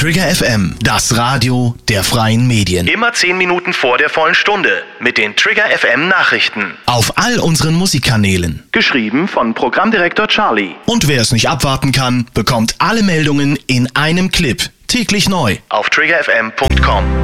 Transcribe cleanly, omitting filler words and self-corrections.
Trigger FM, das Radio der freien Medien. Immer 10 Minuten vor der vollen Stunde mit den Trigger FM Nachrichten. Auf all unseren Musikkanälen. Geschrieben von Programmdirektor Charlie. Und wer es nicht abwarten kann, bekommt alle Meldungen in einem Clip. Täglich neu. Auf triggerfm.com.